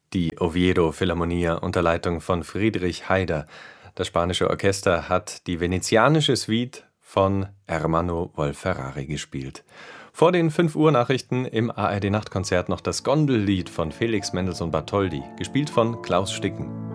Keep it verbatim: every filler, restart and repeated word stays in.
Die Oviedo Philharmonia unter Leitung von Friedrich Haider. Das spanische Orchester hat die venezianische Suite von Ermanno Wolf-Ferrari gespielt. Vor den fünf Uhr Nachrichten im A R D Nachtkonzert noch das Gondellied von Felix Mendelssohn Bartholdy, gespielt von Klaus Sticken.